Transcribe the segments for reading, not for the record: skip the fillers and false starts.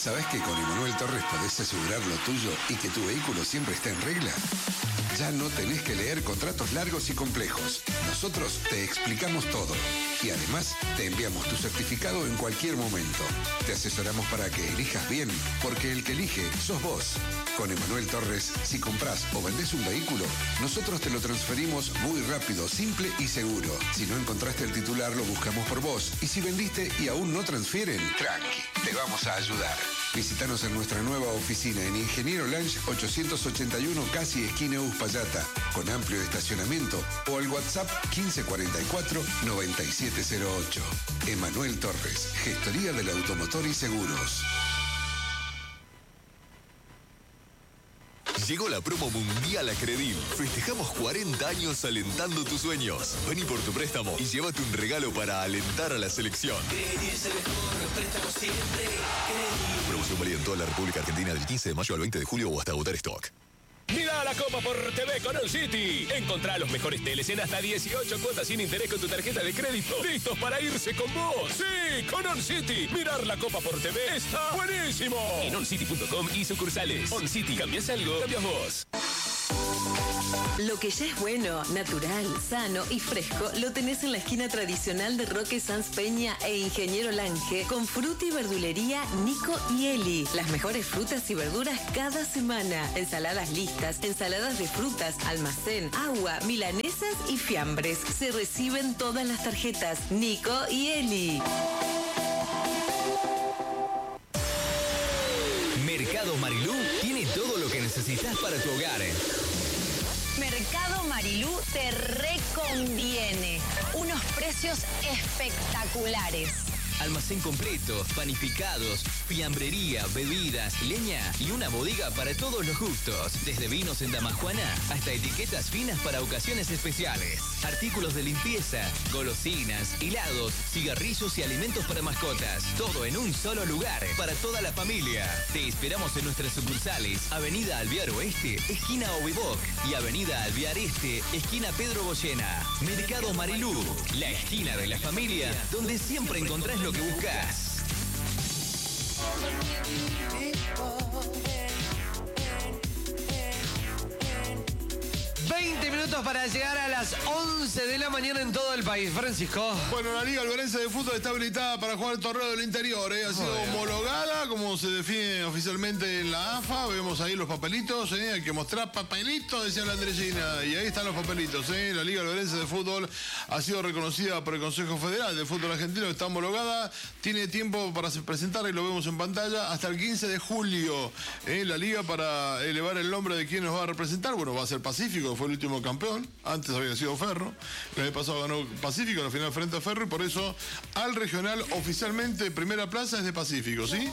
¿Sabés que con Emanuel Torres podés asegurar lo tuyo y que tu vehículo siempre está en regla? Ya no tenés que leer contratos largos y complejos. Nosotros te explicamos todo. Y además, te enviamos tu certificado en cualquier momento. Te asesoramos para que elijas bien, porque el que elige sos vos. Con Emanuel Torres, si comprás o vendés un vehículo, nosotros te lo transferimos muy rápido, simple y seguro. Si no encontraste el titular, lo buscamos por vos. Y si vendiste y aún no transfieren, tranqui, te vamos a ayudar. Visítanos en nuestra nueva oficina en Ingeniero Lange 881, casi esquina Uspallata, con amplio estacionamiento, o al WhatsApp 1544-9708. Emanuel Torres, Gestoría del Automotor y Seguros. Llegó la promo mundial a Credil. Festejamos 40 años alentando tus sueños. Vení por tu préstamo y llévate un regalo para alentar a la selección. Credil es el mejor, préstamo siempre. Credil. Promoción válida en toda la República Argentina del 15 de mayo al 20 de julio o hasta agotar stock. Mira la Copa por TV con On City. Encontrá los mejores teles en hasta 18 cuotas sin interés con tu tarjeta de crédito. ¡Listos para irse con vos! ¡Sí! Con On City. Mirar la Copa por TV está buenísimo. En oncity.com y sucursales. On City. ¿Cambias algo? Cambias vos. Lo que ya es bueno, natural, sano y fresco, lo tenés en la esquina tradicional de Roque Sanz Peña e Ingeniero Lange, con fruta y verdulería Nico y Eli. Las mejores frutas y verduras cada semana. Ensaladas listas, ensaladas de frutas, almacén, agua, milanesas y fiambres. Se reciben todas las tarjetas. Nico y Eli. Mercado Marilú tiene todo lo que necesitas para tu hogar. Mercado Marilú te reconviene. Unos precios espectaculares. Almacén completo, panificados, fiambrería, bebidas, leña y una bodega para todos los gustos. Desde vinos en Damajuana hasta etiquetas finas para ocasiones especiales. Artículos de limpieza, golosinas, helados, cigarrillos y alimentos para mascotas. Todo en un solo lugar para toda la familia. Te esperamos en nuestras sucursales. Avenida Alvear Oeste, esquina Oviboc. Y Avenida Alvear Este, esquina Pedro Goyena. Mercado Marilú, la esquina de la familia donde siempre encontrás lo que buscas. 20 minutos para llegar a las 11 de la mañana en todo el país. Francisco. Bueno, la Liga Alberense de Fútbol está habilitada para jugar el torneo del interior. Ha sido homologada, como se define oficialmente en la AFA. Vemos ahí los papelitos. Hay que mostrar papelitos, decía la Andresina. Y ahí están los papelitos. La Liga Alberense de Fútbol ha sido reconocida por el Consejo Federal de Fútbol Argentino. Está homologada. Tiene tiempo para presentar, y lo vemos en pantalla, hasta el 15 de julio. La Liga, para elevar el nombre de quien nos va a representar. Bueno, va a ser Pacífico, fue el último campeón. Antes había sido Ferro. El año pasado ganó Pacífico en la final frente a Ferro, y por eso al regional oficialmente primera plaza es de Pacífico, ¿sí?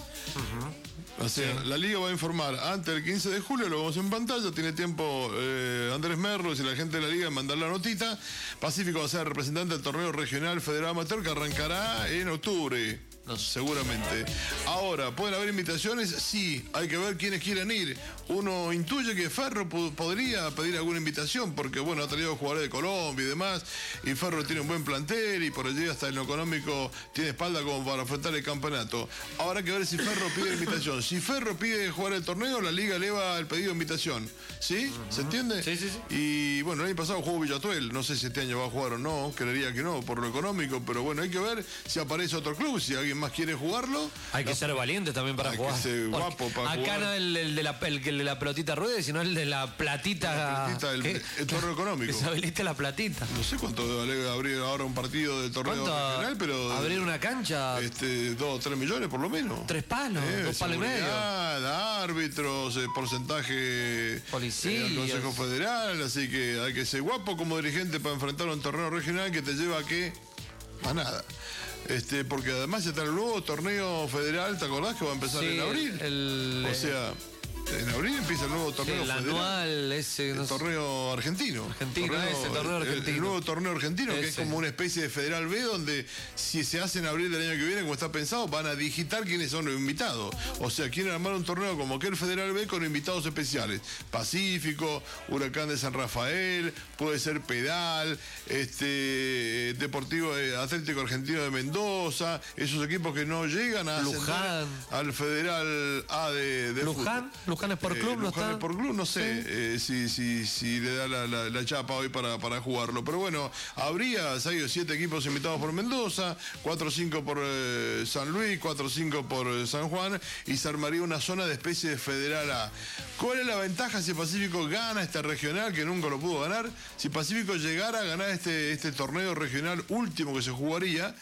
O sea, la Liga va a informar antes del 15 de julio, lo vemos en pantalla, tiene tiempo Andrés Merlos y la gente de la Liga en mandar la notita. Pacífico va a ser representante del torneo regional federal amateur, que arrancará en octubre. Seguramente. Ahora, ¿pueden haber invitaciones? Sí, hay que ver quiénes quieren ir. Uno intuye que Ferro podría pedir alguna invitación, porque bueno, ha traído jugadores de Colombia y demás, y Ferro tiene un buen plantel, y por allí hasta en lo económico tiene espalda como para enfrentar el campeonato. Ahora hay que ver si Ferro pide invitación. Si Ferro pide jugar el torneo, la Liga eleva el pedido de invitación. ¿Sí? ¿Se entiende? Sí, sí, sí. Y bueno, el año pasado jugó Villatuel, no sé si este año va a jugar o no, creería que no, por lo económico, pero bueno, hay que ver si aparece otro club, si alguien más quiere jugarlo. Hay que ser valiente también para jugar. Hay que ser guapo para acá jugar. No el de la pelotita rueda, sino el de la platita. La platita el torneo económico. Que se habilite la platita. No sé cuánto vale abrir ahora un partido del torneo regional, pero abrir una cancha. 2 o 3 millones por lo menos. 3 palos, 2 palos y medio. Árbitros, porcentaje policía del Consejo Federal, así que hay que ser guapo como dirigente para enfrentar un torneo regional que te lleva a nada. Porque además está el nuevo torneo federal, ¿te acordás que va a empezar en abril? O sea, En abril empieza el nuevo torneo el federal. anual, ese. El torneo argentino. Torneo argentino. El nuevo torneo argentino, ese. que es como una especie de Federal B, donde si se hace en abril del año que viene, como está pensado, van a digitar quiénes son los invitados. O sea, quieren armar un torneo como que el Federal B con invitados especiales. Pacífico, Huracán de San Rafael, puede ser Pedal, Deportivo Atlético Argentino de Mendoza, esos equipos que no llegan a Luján. al Federal A de Luján. fútbol. Luján es por club, ¿no Luján está? es por club, no sé si le da la chapa hoy para jugarlo. Pero bueno, habría 6 o 7 equipos invitados por Mendoza, 4 o 5 por San Luis, 4 o 5 por San Juan, y se armaría una zona de especie de Federal A. ¿Cuál es la ventaja si Pacífico gana este regional, que nunca lo pudo ganar? Si Pacífico llegara a ganar este torneo regional último que se jugaría,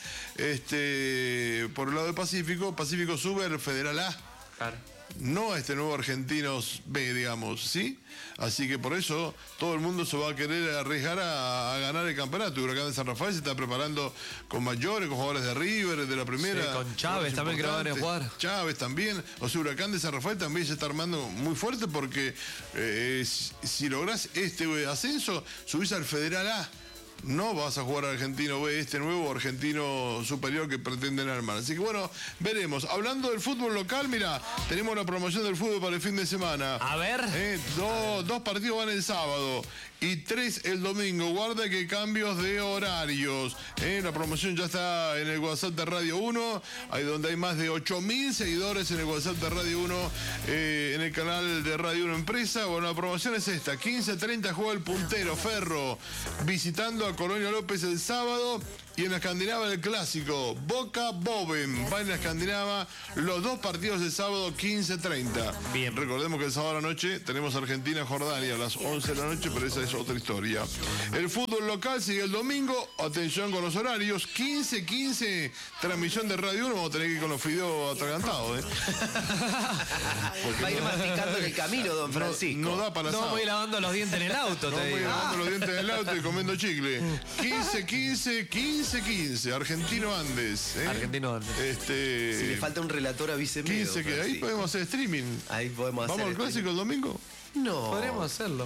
por el lado de Pacífico sube al Federal A. Claro. No a este nuevo Argentinos B, digamos, ¿sí? Así que por eso todo el mundo se va a querer arriesgar a ganar el campeonato. Huracán de San Rafael se está preparando con mayores, con jugadores de River, de la primera. Sí, con Chávez también, que lo van a jugar. Chávez también. O sea, Huracán de San Rafael también se está armando muy fuerte porque si lográs este ascenso, subís al Federal A. No vas a jugar al Argentino B, este nuevo Argentino superior que pretenden armar. Así que bueno, veremos. Hablando del fútbol local, mira, tenemos la promoción del fútbol para el fin de semana. A ver. Dos partidos van el sábado y 3 el domingo. Guarda que cambios de horarios. La promoción ya está en el WhatsApp de Radio 1, ahí donde hay más de 8.000 seguidores en el WhatsApp de Radio 1, en el canal de Radio 1 Empresa. Bueno, la promoción es esta: 15:30 juega el puntero Ferro, visitando a Colonia López el sábado. Y en la Escandinava el clásico, Boca-Boven. Va en la Escandinava los 2 partidos del sábado 15:30. Bien. Recordemos que el sábado a la noche tenemos Argentina-Jordania a las 11 de la noche, pero esa es otra historia. El fútbol local sigue el domingo. Atención con los horarios. 15:15, transmisión de Radio 1. Vamos a tener que ir con los fideos atragantados, Va a ir masticando en el camino, don Francisco. No da para No asado. voy a ir lavando los dientes en el auto, No te voy digo. lavando los dientes en el auto y comiendo chicle. 15:15, Argentino Andes. Argentino Andes. Si le falta un relator, avíseme. 15, don que ahí Francisco. podemos hacer streaming. Ahí podemos ¿Vamos hacer al clásico el domingo? No. Podríamos hacerlo.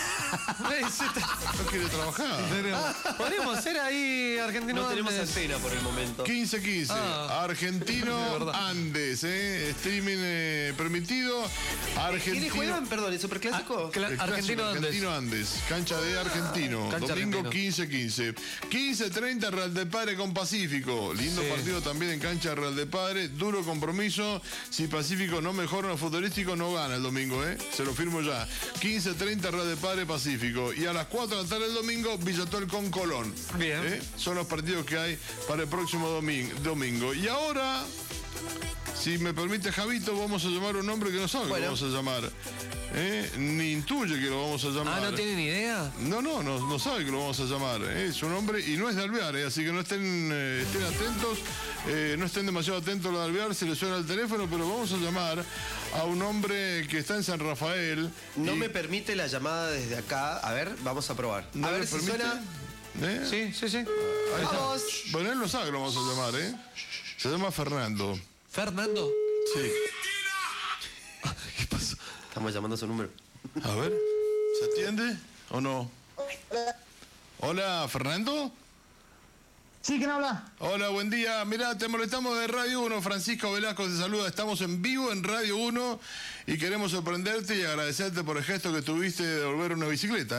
No quiere trabajar. Podríamos hacer ahí Argentino No tenemos Andes. antena por el momento. 15:15, Ah. Argentino De verdad. Andes, streaming permitido. ¿Quiénes juegan, perdón, el superclásico? El clásico Argentino Andes. Argentino Andes, cancha de Argentino, Cancha domingo Argentino. 15:15. 15:30 Real del Padre con Pacífico, lindo Sí. partido también en cancha Real del Padre, duro compromiso. Si Pacífico no mejora en lo futbolístico, no gana el domingo, se lo firmo ya. 15:30 Real del Padre Pacífico, y a las 4 de la tarde el domingo Villatuel con Colón. Bien. Son los partidos que hay para el próximo domingo. Y ahora, si me permite, Javito, vamos a llamar a un hombre que no sabe que lo vamos a llamar. Ni intuye que lo vamos a llamar. ¿no tiene ni idea? No sabe que lo vamos a llamar. Es un hombre y no es de Alvear, así que no estén atentos, no estén demasiado atentos a lo de Alvear, se le suena el teléfono, pero vamos a llamar a un hombre que está en San Rafael. No me permite la llamada desde acá. A ver, vamos a probar. ¿No a ver le si permite? suena. Sí. Ahí está. Vamos. Bueno, él no sabe que lo vamos a llamar, Se llama Fernando. ¿Fernando? Sí. ¿Qué pasó? Estamos llamando a su número. A ver, ¿se atiende o no? Hola, Fernando. Sí, ¿quién habla? Hola, buen día. Mirá, te molestamos de Radio 1. Francisco Velasco te saluda. Estamos en vivo en Radio 1 y queremos sorprenderte y agradecerte por el gesto que tuviste de devolver una bicicleta,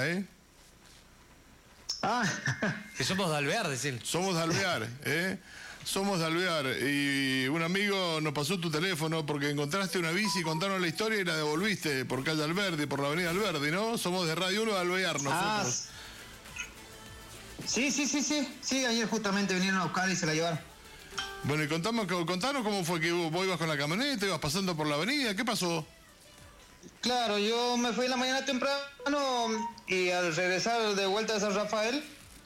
Que somos de Alvear, decir. Somos de Alvear, Somos de Alvear y un amigo nos pasó tu teléfono porque encontraste una bici, contaron la historia y la devolviste por calle Alberdi, por la avenida Alberdi, ¿no? Somos de Radio 1 de Alvear nosotros. Sí, ayer justamente vinieron a buscar y se la llevaron. Bueno, y contanos cómo fue que vos ibas con la camioneta, ibas pasando por la avenida, ¿qué pasó? Claro, yo me fui en la mañana temprano y al regresar de vuelta a San Rafael,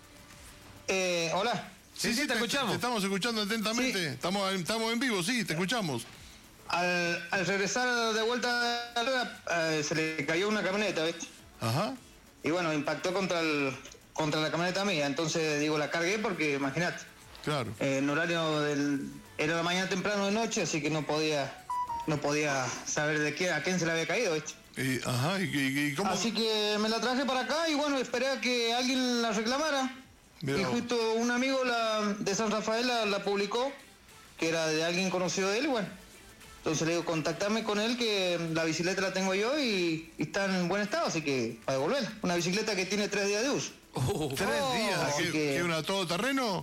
hola. Sí, te escuchamos. Te estamos escuchando atentamente. Sí. Estamos en vivo, sí, te escuchamos. Al regresar de vuelta se le cayó una camioneta, ¿viste? Ajá. Y bueno, impactó contra la camioneta mía. Entonces, digo, la cargué porque, imagínate, Claro. en horario era la mañana temprano de noche, así que no podía no podía saber a quién se le había caído, ¿viste? ¿Y cómo? Así que me la traje para acá y bueno, esperé a que alguien la reclamara. Mirá. Y justo un amigo de San Rafael la publicó, que era de alguien conocido de él, y bueno. Entonces le digo, contactame con él, que la bicicleta la tengo yo y está en buen estado, así que para devolverla. Una bicicleta que tiene 3 días de uso. 3 días, ¿qué una todoterreno?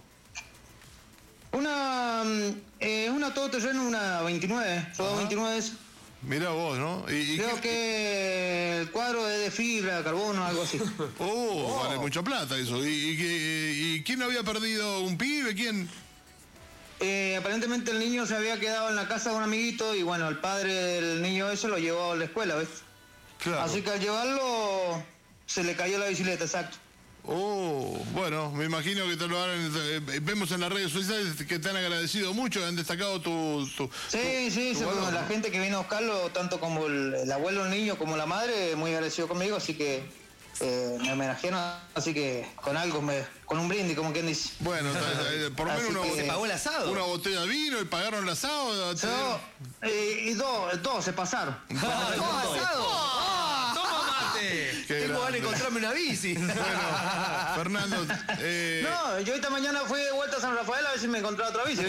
Una todoterreno, una 29, rodado 29 es. Mirá vos, ¿no? Creo que el cuadro es de fibra, carbono, algo así. Vale mucha plata eso. ¿Y quién había perdido? ¿Un pibe? ¿Quién? Aparentemente el niño se había quedado en la casa de un amiguito y bueno, el padre del niño eso lo llevó a la escuela, ¿ves? Claro. Así que al llevarlo se le cayó la bicicleta, exacto. Bueno, me imagino que te lo harán. Vemos en las redes sociales que te han agradecido mucho, que han destacado tu valor, la ¿no? gente que vino a buscarlo, tanto como el abuelo, el niño, como la madre, muy agradecido conmigo, así que me homenajearon, así que con un brindis, como quien dice. Bueno, por lo menos ¿Se pagó el asado? Una botella de vino y pagaron el asado. Y dos se pasaron. ¿Dos asados? Tengo ganas de encontrarme una bici. Bueno, Fernando. No, yo esta mañana fui de vuelta a San Rafael a ver si me encontraba otra bici.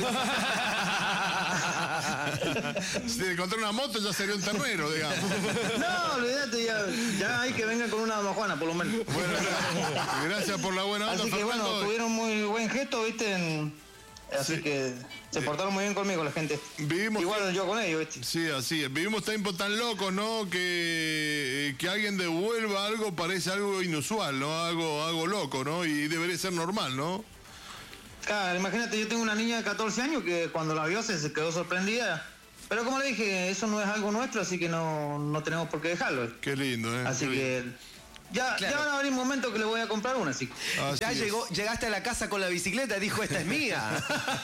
Si te encontré una moto ya sería un terreno, digamos. No, olvídate, ya hay que vengan con una damajuana, por lo menos. Bueno, gracias por la buena onda, así que Fernando. bueno, tuvieron muy buen gesto, ¿viste? Así que se portaron muy bien conmigo la gente. Igual yo con ellos, ¿viste? Sí, así es. Vivimos tiempos tan locos, ¿no? Que alguien devuelva algo parece algo inusual, ¿no? Algo loco, ¿no? Y debería ser normal, ¿no? Claro, imagínate, yo tengo una niña de 14 años que cuando la vio se quedó sorprendida. Pero como le dije, eso no es algo nuestro, así que no tenemos por qué dejarlo. Qué lindo, ¿eh? Así que ya van a venir momentos que le voy a comprar una, así. Ya llegaste a la casa con la bicicleta y dijo, esta es mía.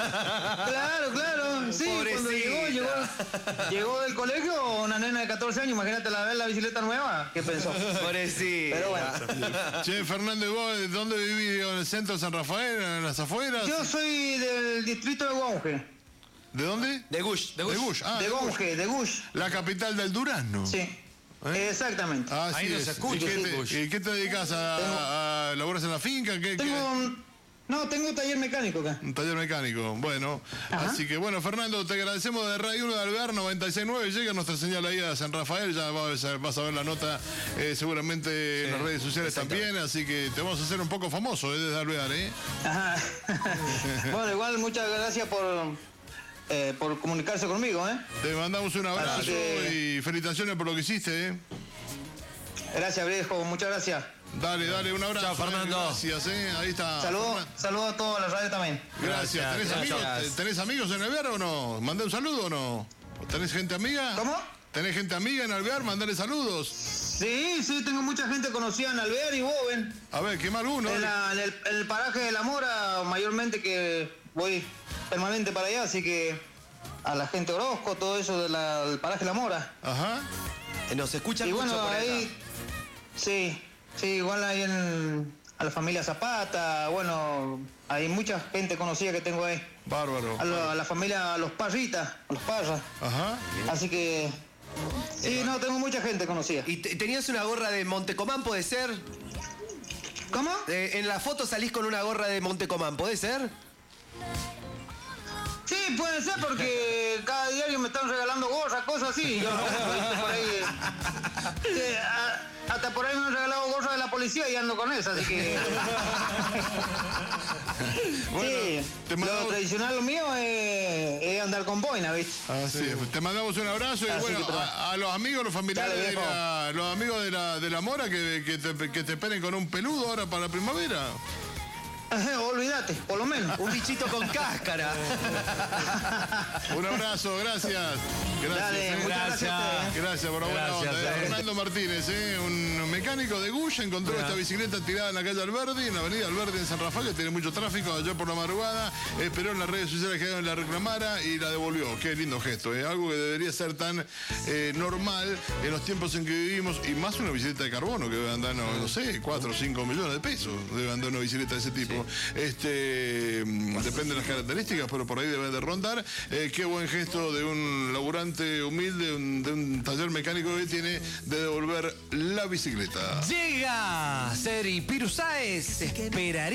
Claro. Sí, cuando llegó del colegio una nena de 14 años, imagínate la bicicleta nueva, ¿qué pensó? Pobrecita. Pero bueno. Che, Fernando, ¿y vos de dónde vivís? ¿En el centro de San Rafael? ¿En las afueras? Yo soy del distrito de Gonge. ¿De dónde? De Gush. De Gush. De Gonge, de Gush. La capital del durazno. Sí. Exactamente. Ahí no se escucha. ¿Y qué te dedicas a laburas en la finca? Tengo taller mecánico acá. Un taller mecánico, bueno. Ajá. Así que bueno, Fernando, te agradecemos de Radio 1 de Alvear 96.9. Llega nuestra señal ahí a San Rafael, ya vas a ver la nota seguramente en las redes sociales también, así que te vamos a hacer un poco famoso desde Alvear, ¿eh? Ajá. Bueno, igual muchas gracias por comunicarse conmigo, ¿eh? Te mandamos un abrazo y felicitaciones por lo que hiciste, ¿eh? Gracias, viejo, muchas gracias. Dale, un abrazo. Chao, Fernando. Gracias, ahí está. Saludos a todos a la radio también. Gracias. ¿Tenés amigos en Alvear o no? ¿Mandé un saludo o no? ¿Tenés gente amiga? ¿Cómo? ¿Tenés gente amiga en Alvear? Mandale saludos. Sí, tengo mucha gente conocida en Alvear y Boven. A ver, quema alguno. En el paraje de La Mora, mayormente que voy permanente para allá, así que a la gente Orozco, todo eso del paraje La Mora. Ajá. Nos escuchan y mucho bueno, por ahí, allá. Sí, igual ahí a la familia Zapata, bueno, hay mucha gente conocida que tengo ahí. Bárbaro. A la familia, a los Parritas, a los Parras. Ajá. Así que, tengo mucha gente conocida. ¿Y tenías una gorra de Montecomán, puede ser? ¿Cómo? En la foto salís con una gorra de Montecomán, ¿puede ser? Sí, puede ser porque cada diario me están regalando gorras, cosas así. Yo por ahí, hasta por ahí me han regalado gorras de la policía y ando con eso, así que... Bueno, lo tradicional lo mío es andar con boina, ¿viste? Así es. Te mandamos un abrazo y bueno, a los amigos, los familiares, los amigos de la Mora que te esperen con un peludo ahora para la primavera. Olvídate, por lo menos. Un bichito con cáscara. Un abrazo, gracias. Gracias por la buena onda. Fernando Martínez, un mecánico de Gush, encontró esta bicicleta tirada en la calle Alberdi, en la avenida Alberdi en San Rafael, que tiene mucho tráfico ayer por la madrugada. Esperó en las redes sociales que alguien la reclamara y la devolvió. Qué lindo gesto, algo que debería ser tan normal en los tiempos en que vivimos, y más una bicicleta de carbono que debe andar, no sé, 4 o 5 millones de pesos. Debe andar una bicicleta de ese tipo. depende de las características, pero por ahí debe de rondar. Qué buen gesto de un laburante humilde, de un taller mecánico que tiene de devolver la bicicleta. Llega Seri Piru Sáez, esperaría.